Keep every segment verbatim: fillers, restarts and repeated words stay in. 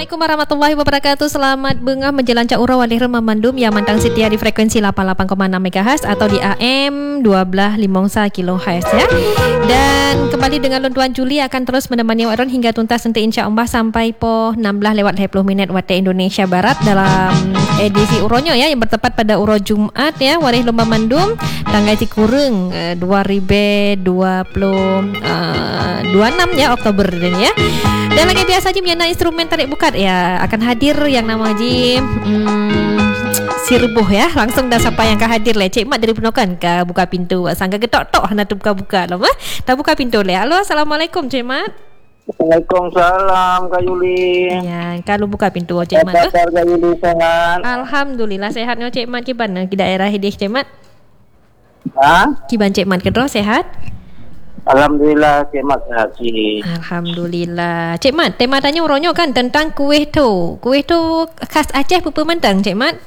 Assalamualaikum warahmatullahi wabarakatuh. Selamat bengah menjelang Cak Ura Walih Remah Mandum yang mantang setia di frekuensi lapan puluh lapan koma enam megahertz atau di A M dua belas limongsa kilohertz ya. Dan kembali dengan Tuan Julie akan terus menemani Wak Ron hingga tuntas nanti insya-Allah sampai po enam belas lewat dua puluh minit waktu Indonesia Barat dalam edisi Uronyo ya yang bertepat pada Uro Jumat ya Walih Lomba Mandum tanggal Tikurung uh, dua ribu dua puluh enam ya Oktober ini ya. Dan lagi biasa je menyana instrumen tarik bukat ya akan hadir yang nama je hmm, si rebuh ya langsung dah siapa yang akan hadir le Cik Mat dari Penokan ke buka pintu sangka getok-tok nak tu buka-buka lah mah dah buka pintu le. Halo Assalamualaikum Cik Mat. Waalaikumsalam Kak Yuli. Ya kalau buka pintu Cik Mat. Kak Yuli sehat. Alhamdulillah sehatnya Cik Mat. Gimana di daerah Hidih Cik Mat? Ha? Kiban Cik Mat kedro sehat? Alhamdulillah Cik Mat sehat sih. Alhamdulillah. Cik Mat, tema tanya uronyo kan tentang kuih tu. Kuih tu khas Aceh apa mentang Cik Mat?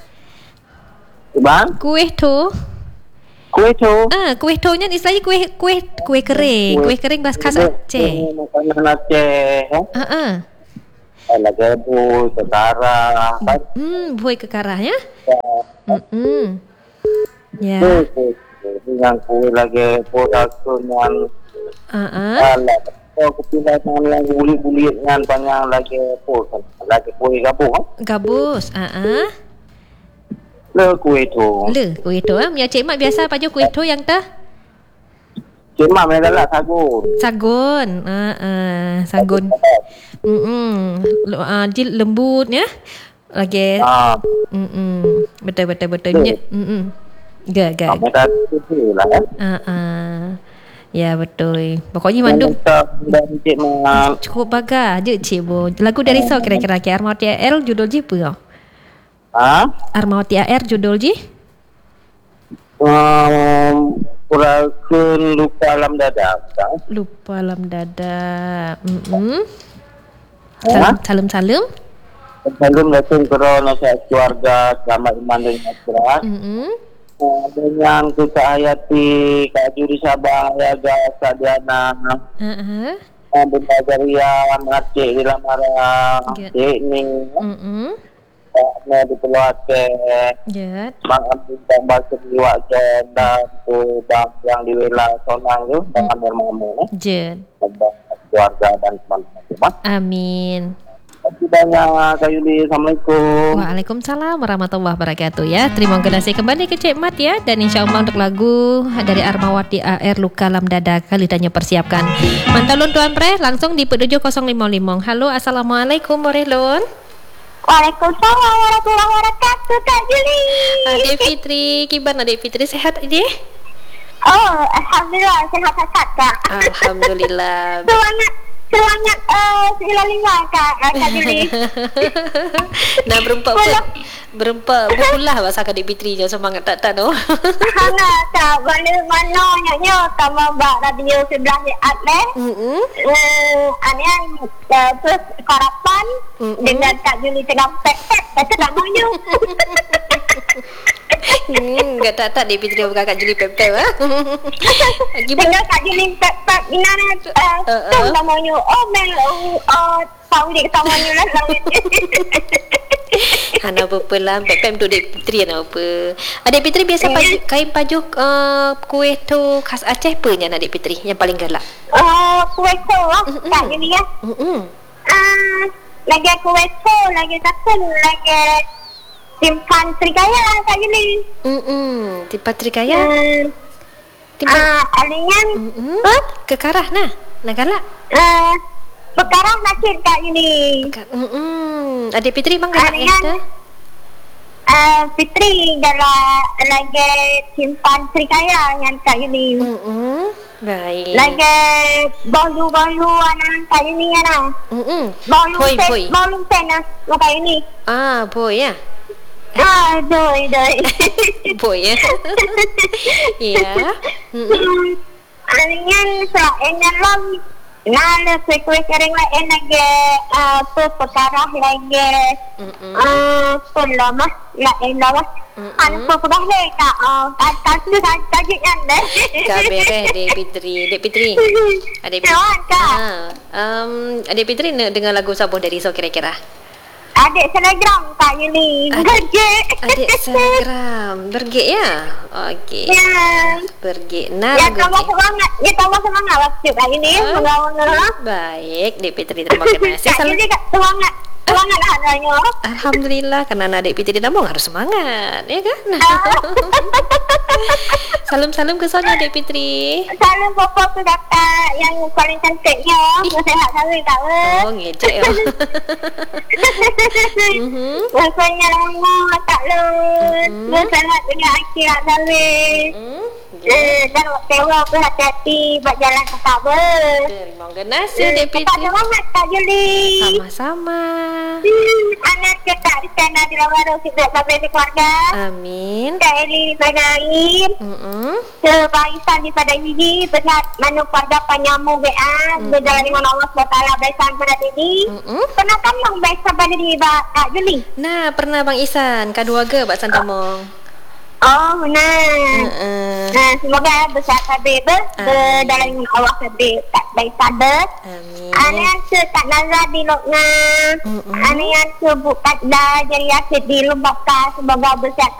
Bang? Kuih tu. Kuih tu. Ah, kuih tu nya istilahnya kuih kuih kuih kering. Kuih kering bahasa khas Aceh. Makanan Aceh. Ha ah. Ada gebu, kekara. Hmm, buih kekarah ya? Hmm. Ya. Dengan kuih lagi produk dengan ah alat. Oh, kepilih dengan lagi bulit-bulit dengan banyak lagi pun lagi kuih gabung. Gabus. Ah ah. Le kuih tu. Le kuih tu ah. Ya Cik Mat biasa apa je kuih tu yang tah? Cik Mat memang lah sagun. Sagun. Ah ah, sagun. Hmm. Ah, uh, lembut ya. Lagi. Ah. Hmm. Betul betul betul. Hmm. Gak gak. Kamu dah tu lah. Ah ah. Ya betul. Pokoknya Mandum dan Cik Mat cukup bagus je Cik Bo. Lagu dari so kira-kira ke Armawati A R judul je apa? Ha? Armawati A R judul je? Um, Purakan lupa alam dada. Lupa alam dada. Hmm. Salam salam salam. Salam datang kerana saya keluarga selamat iman dan akhirat. Hmm. Uh, dengan Kak Hayati, Kak Juri Sabah, Yaga, Kak Diana, uh-huh. uh, Bunda Jariah, Cik di Lamaran, Cik Ni, mm-hmm. uh, di Pulau Aceh, yeah. Bang Abdul dan Basir di Wajen, dan tu Bang yang di Wilayah Sonang tu, Bang Amir Mahmud, yeah. keluarga dan teman-teman. Amin. Terima kasih banyak Kak Yuli. Assalamualaikum. Waalaikumsalam warahmatullahi wabarakatuh ya. Terima kasih kembali ke Cik Mat ya. Dan insyaAllah untuk lagu dari Armawati A R Luka Lam Dada kali tanya persiapkan. Mantalun Tuan Pre langsung di tujuh kosong lima lima. Halo Assalamualaikum Morelun. Waalaikumsalam warahmatullahi wabarakatuh Kak Yuli. Adik Fitri, gimana Adik Fitri sehat adik? Oh, Alhamdulillah sehat-sehat Kak. Alhamdulillah. Semangat Semangat uh, sembilan lima Kak, Kak Juli. Nah berempat pun berempat berpulah bahasa Kak Fitri je semangat tak tak tu. Hana Kak, mana-mana nyaknya tambah bak radio sebelah siat leh. Hmm. Uh, anian uh, terus karapan dengan Kak Juli tengah pek-pek. Kata tak maunya. Hmm, enggak tak tak Dek Fitri bukan Kak Juli pep-pep ah. Tengah Kak Juli pep-pep ina eh tu namanya oh mel oh tahu dia namanya lah. Hana apa lah pep-pep untuk Dek Fitri nak apa. Adik Fitri biasa pajuk, kain pajuk uh, kuih tu khas Aceh apa nya Adik Fitri yang paling galak? Uh, kuih tu Kak Juli ya. Hmm. Ah, lagi kuih tu lagi satu lagi Timpan Trikaya Kak Yuli. Hmm, Timpan Trikaya. Hmm. Timpan. Ah, alingan. Hmm. Huh? Kekarah nah. Nak galak. Ah, kekarah nakit Kak Yuli. Hmm. Adik Fitri bang galak ya? Ah, Fitri dalam lagi Timpan Trikaya yang Kak Yuli. Hmm. Baik. Lagi bolu-bolu anak Kak Yuli ana. Hmm. Bolu sen, bolu sen ah Kak Yuli. Ah, boy ya. Ah, doi, doi. Boy ya. Ya. Hmm. Alingan selain dalam Nala kue-kue kering lah enak ge apa perkara lagi ah pun lama lah enak lah anu perkara le kak ah tak tak kaji kan deh kak beres Dek Fitri Dek Fitri Adik Fitri ah um Adik Fitri nak dengar lagu Sabuh dari So kira-kira Adik Telegram Kak Yuli. Adik- Bergek. Adik Instagram. Bergek ya? Okey. Ya. Bergek. Nah, Ya tambah bergek. semangat. Ya tambah semangat waktu Kak Yuli. Ah. Semoga-moga. Baik, Dek Fitri, terima kasih. Kak Salam. Yuli Kak semangat. Semangat lah adanya. Alhamdulillah, karena anak Dek Fitri Nambung harus semangat, ya kan? Salam-salam ke soalnya Dek Fitri. Salam popo tu kakak yang paling cantiknya. Sehat selalu Kak. Oh, ngejek ya. Mhm. Rasanya lama tak lulus. Mhm. Bersangat dengan akhirat selalu. Hmm. Eh, dan sewa pun hati-hati buat jalan ke Kabel. Terima kasih Dek Tetap Fitri. semangat Kak Juli. Sama-sama. Hmm, anak kita di sana di Lawaro kita sampai di keluarga. Amin. Kak Eli di Panaim. Mm-mm. Kebaikan di pada gigi. Benar manu keluarga penyamu B A. Berjalan dengan Allah subhanahu wa taala baikan pada diri. Mm-mm. Pernah kan yang baik pada diri Kak Juli? Nah, pernah Bang Isan, kaduaga Bak Santamong. Oh, nah. Heeh. Nah, semoga besar kabeh ber Amin. dalam dengan Allah kabeh tak baik sadar. Amin. Ane yang ke tak nazar di lokna. Mm-mm. Ane yang ke bukat dah jadi akhir di lembaka semoga besar